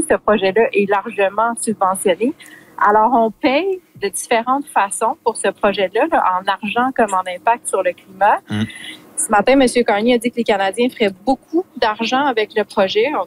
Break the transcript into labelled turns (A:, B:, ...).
A: ce projet-là est largement subventionné. Alors, on paye de différentes façons pour ce projet-là, là, en argent comme en impact sur le climat. Ce matin, M. Carney a dit que les Canadiens feraient beaucoup d'argent avec le projet.